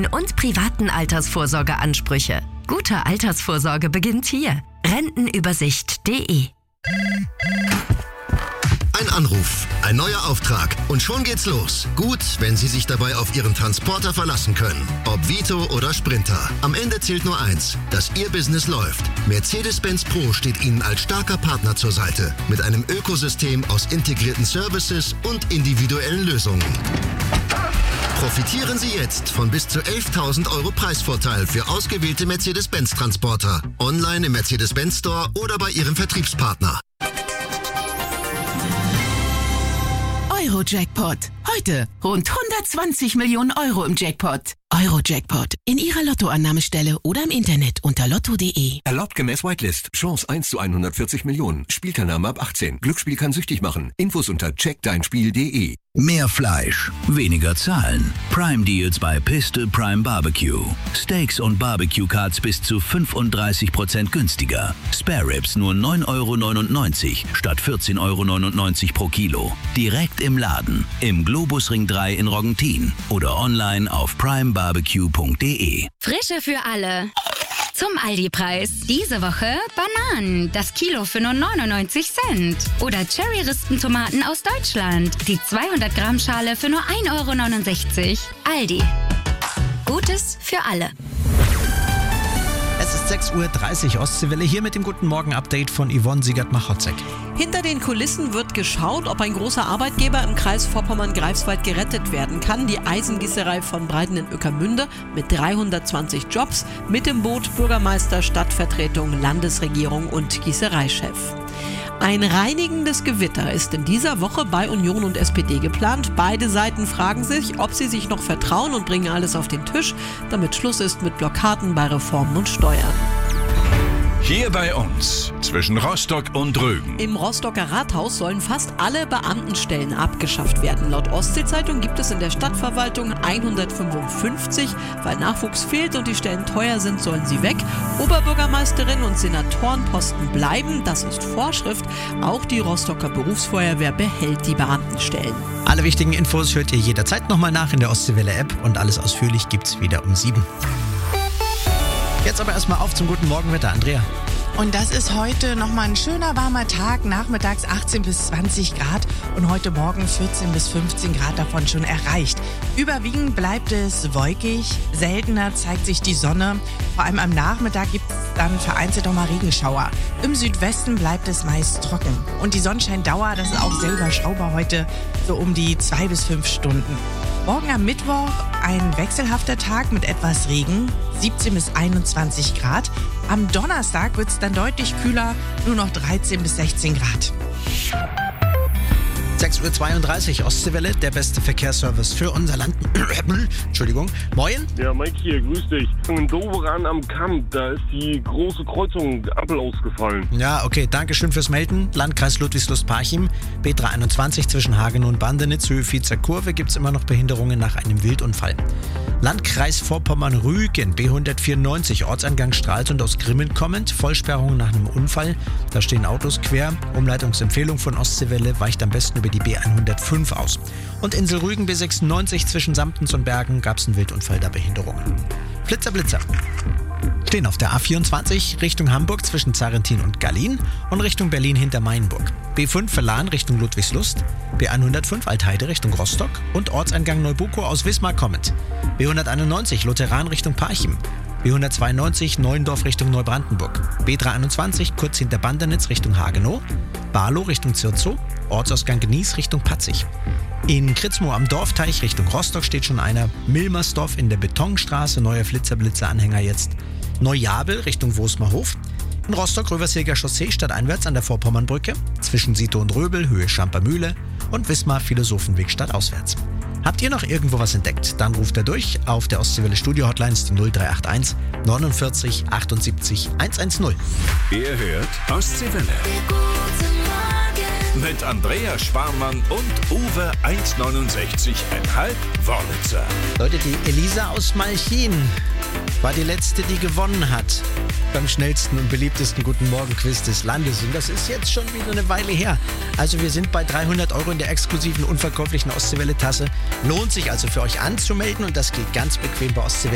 beruflichen und privaten Altersvorsorgeansprüche. Gute Altersvorsorge beginnt hier. Rentenübersicht.de. Ein Anruf, ein neuer Auftrag und schon geht's los. Gut, wenn Sie sich dabei auf Ihren Transporter verlassen können. Ob Vito oder Sprinter. Am Ende zählt nur eins, dass Ihr Business läuft. Mercedes-Benz Pro steht Ihnen als starker Partner zur Seite. Mit einem Ökosystem aus integrierten Services und individuellen Lösungen. Profitieren Sie jetzt von bis zu 11.000 € Preisvorteil für ausgewählte Mercedes-Benz-Transporter. Online im Mercedes-Benz Store oder bei Ihrem Vertriebspartner. Euro-Jackpot. Heute rund 120 Millionen € im Jackpot. Euro-Jackpot. In Ihrer Lottoannahmestelle oder im Internet unter lotto.de. Erlaubt gemäß Whitelist. Chance 1 zu 140 Millionen. Spielteilnahme ab 18. Glücksspiel kann süchtig machen. Infos unter checkdeinspiel.de. Mehr Fleisch, weniger zahlen. Prime Deals bei Piste Prime Barbecue. Steaks und Barbecue Cards bis zu 35% günstiger. Spare Ribs nur 9,99 € statt 14,99 € pro Kilo. Direkt im Laden, im Globusring 3 in Roggentin oder online auf primebarbecue.de. Frische für alle. Zum Aldi-Preis. Diese Woche Bananen. Das Kilo für nur 99 Cent. Oder Cherry-Ristentomaten aus Deutschland. Die 200 Gramm Schale für nur 1,69 €. Aldi. Gutes für alle. Es ist 6:30 Uhr Ostseewelle, hier mit dem Guten Morgen-Update von Yvonne Siegert-Machotzek. Hinter den Kulissen wird geschaut, ob ein großer Arbeitgeber im Kreis Vorpommern-Greifswald gerettet werden kann. Die Eisengießerei von Breiten in Ueckermünde mit 320 Jobs, mit im Boot Bürgermeister, Stadtvertretung, Landesregierung und Gießereichef. Ein reinigendes Gewitter ist in dieser Woche bei Union und SPD geplant. Beide Seiten fragen sich, ob sie sich noch vertrauen und bringen alles auf den Tisch, damit Schluss ist mit Blockaden bei Reformen und Steuern. Hier bei uns, zwischen Rostock und Rügen. Im Rostocker Rathaus sollen fast alle Beamtenstellen abgeschafft werden. Laut Ostsee-Zeitung gibt es in der Stadtverwaltung 155. Weil Nachwuchs fehlt und die Stellen teuer sind, sollen sie weg. Oberbürgermeisterinnen und Senatorenposten bleiben. Das ist Vorschrift. Auch die Rostocker Berufsfeuerwehr behält die Beamtenstellen. Alle wichtigen Infos hört ihr jederzeit nochmal nach in der Ostseewelle-App und alles ausführlich gibt's wieder um 7. Jetzt aber erstmal auf zum guten Morgenwetter, Andrea. Und das ist heute nochmal ein schöner warmer Tag, nachmittags 18 bis 20 Grad und heute Morgen 14 bis 15 Grad davon schon erreicht. Überwiegend bleibt es wolkig, seltener zeigt sich die Sonne. Vor allem am Nachmittag gibt es dann vereinzelt auch mal Regenschauer. Im Südwesten bleibt es meist trocken. Und die Sonnenscheindauer, das ist auch sehr überschaubar heute, so um die 2 bis 5 Stunden. Morgen am Mittwoch ein wechselhafter Tag mit etwas Regen, 17 bis 21 Grad. Am Donnerstag wird es dann deutlich kühler, nur noch 13 bis 16 Grad. 6:32 Uhr Ostseewelle, der beste Verkehrsservice für unser Land. Entschuldigung. Moin. Ja, Mike hier, grüß dich. In Doberan am Kamp, da ist die große Kreuzung Ampel ausgefallen. Ja, okay, danke schön fürs Melden. Landkreis Ludwigslust-Parchim, B321 zwischen Hagenow und Bandenitz, Höhe Viezer Kurve, gibt es immer noch Behinderungen nach einem Wildunfall. Landkreis Vorpommern-Rügen, B194, Ortseingang Stralsund aus Grimmen kommend, Vollsperrung nach einem Unfall. Da stehen Autos quer. Umleitungsempfehlung von Ostseewelle, weicht am besten über die B105 aus. Und Insel Rügen B96 zwischen Samtens und Bergen gab es einen Wildunfall, da Behinderungen. Blitzer, Blitzer. Stehen auf der A24 Richtung Hamburg zwischen Zarrentin und Gallien und Richtung Berlin hinter Mainburg. B5 Verlan Richtung Ludwigslust, B105 Altheide Richtung Rostock und Ortseingang Neubukow aus Wismar kommend. B191 Lutheran Richtung Parchim, B192 Neuendorf Richtung Neubrandenburg, B321 kurz hinter Bandenitz Richtung Hagenow, Barlow Richtung Zirzow, Ortsausgang Gnies Richtung Patzig. In Kritzmoor am Dorfteich Richtung Rostock steht schon einer, Milmersdorf in der Betonstraße, neuer Flitzer-Blitzer-Anhänger jetzt. Neujabel Richtung Wosmerhof. In Rostock Röversilger Chaussee stadteinwärts an der Vorpommernbrücke, zwischen Sito und Röbel, Höhe Schampermühle und Wismar Philosophenweg stadtauswärts. Habt ihr noch irgendwo was entdeckt? Dann ruft er durch. Auf der Ostseewelle Studio Hotline ist die 0381 49 78 110. Ihr hört Ostseewelle. Mit Andrea Sparmann und Uwe 1,69,5 Wörlitzer. Leute, die Elisa aus Malchin war die letzte, die gewonnen hat beim schnellsten und beliebtesten Guten Morgen-Quiz des Landes. Und das ist jetzt schon wieder eine Weile her. Also wir sind bei 300 € in der exklusiven, unverkäuflichen Ostseewelle-Tasse. Lohnt sich also für euch anzumelden und das geht ganz bequem bei Ostseewelle.